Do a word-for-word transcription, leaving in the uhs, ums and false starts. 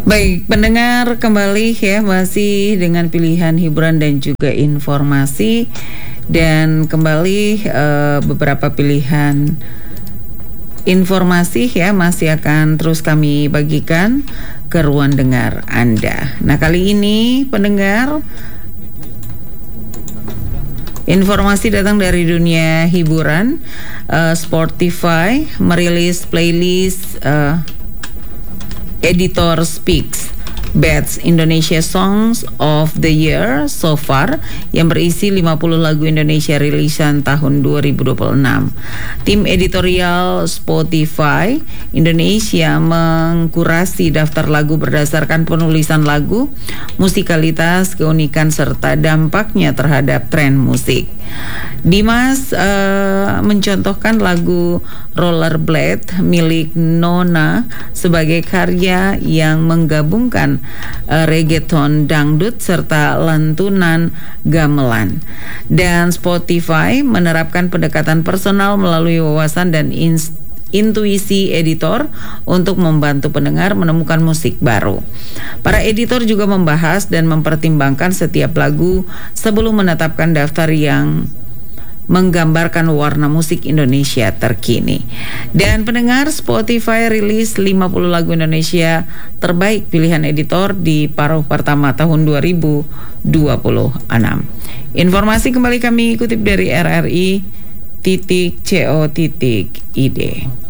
Baik, pendengar kembali ya, masih dengan pilihan hiburan dan juga informasi. Dan kembali uh, beberapa pilihan informasi ya masih akan terus kami bagikan ke ruang dengar Anda. Nah, kali ini pendengar, informasi datang dari dunia hiburan. uh, Spotify merilis playlist uh, Editor Speaks Best Indonesia Songs of the Year so far, yang berisi lima puluh lagu Indonesia rilisan tahun dua ribu dua puluh enam. Tim editorial Spotify Indonesia mengkurasi daftar lagu berdasarkan penulisan lagu, musikalitas, keunikan, serta dampaknya terhadap tren musik. Dimas uh, mencontohkan lagu Rollerblade milik Nona sebagai karya yang menggabungkan uh, reggaeton, dangdut, serta lantunan gamelan. Dan Spotify menerapkan pendekatan personal melalui wawasan dan inst intuisi editor untuk membantu pendengar menemukan musik baru. Para editor juga membahas dan mempertimbangkan setiap lagu sebelum menetapkan daftar yang menggambarkan warna musik Indonesia terkini. Dan pendengar, Spotify rilis lima puluh lagu Indonesia terbaik pilihan editor di paruh pertama tahun dua ribu dua puluh enam. Informasi kembali kami kutip dari R R I titik co titik id.